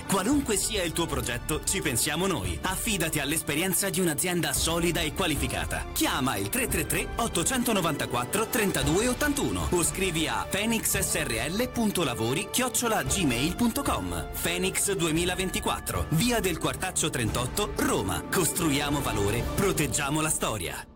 Qualunque sia il tuo progetto, ci pensiamo noi. Affidati all'esperienza di un'azienda solida e qualificata. Chiama il 333 894 3281 o scrivi a phoenixsrl.lavori@gmail.com. Phoenix 2024, via del Quartaccio 38, Roma. Costruiamo valore, proteggiamo la storia.